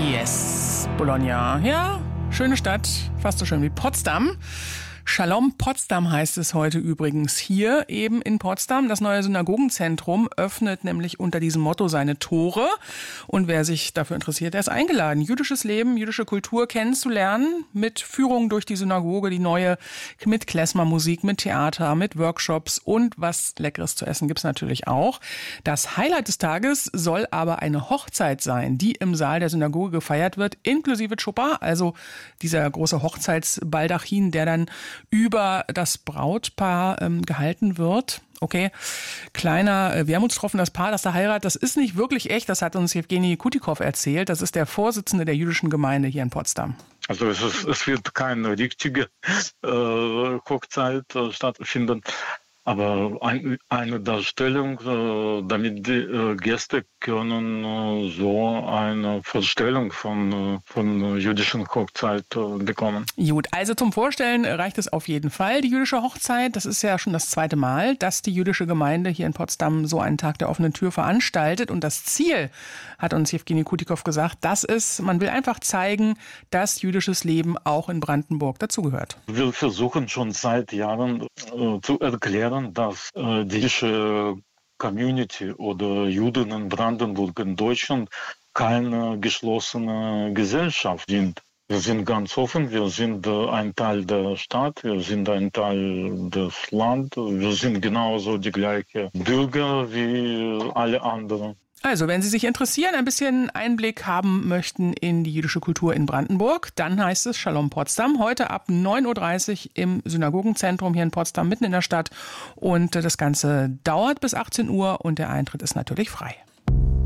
Yes, Bologna. Ja, schöne Stadt, fast so schön wie Potsdam. Shalom Potsdam heißt es heute übrigens hier eben in Potsdam. Das neue Synagogenzentrum öffnet nämlich unter diesem Motto seine Tore. Und wer sich dafür interessiert, der ist eingeladen, jüdisches Leben, jüdische Kultur kennenzulernen. Mit Führung durch die Synagoge, die neue, mit Klezmer-Musik, mit Theater, mit Workshops und was Leckeres zu essen gibt's natürlich auch. Das Highlight des Tages soll aber eine Hochzeit sein, die im Saal der Synagoge gefeiert wird, inklusive Chuppah, also dieser große Hochzeitsbaldachin, der dann über das Brautpaar gehalten wird. Okay, kleiner Wermutstropfen, das Paar, das da heiratet, das ist nicht wirklich echt, das hat uns Jewgeni Kutikow erzählt. Das ist der Vorsitzende der jüdischen Gemeinde hier in Potsdam. Also es wird keine richtige Hochzeit stattfinden, aber eine Darstellung, damit die Gäste können so eine Vorstellung von jüdischen Hochzeit bekommen. Gut, also zum Vorstellen reicht es auf jeden Fall, die jüdische Hochzeit. Das ist ja schon das zweite Mal, dass die jüdische Gemeinde hier in Potsdam so einen Tag der offenen Tür veranstaltet. Und das Ziel, hat uns Jewgeni Kutikow gesagt, das ist, man will einfach zeigen, dass jüdisches Leben auch in Brandenburg dazugehört. Wir versuchen schon seit Jahren zu erklären, dass die jüdische Community oder Juden in Brandenburg in Deutschland keine geschlossene Gesellschaft sind. Wir sind ganz offen, wir sind ein Teil der Stadt, wir sind ein Teil des Landes, wir sind genauso die gleichen Bürger wie alle anderen. Also, wenn Sie sich interessieren, ein bisschen Einblick haben möchten in die jüdische Kultur in Brandenburg, dann heißt es Shalom Potsdam. Heute ab 9.30 Uhr im Synagogenzentrum hier in Potsdam, mitten in der Stadt. Und das Ganze dauert bis 18 Uhr und der Eintritt ist natürlich frei.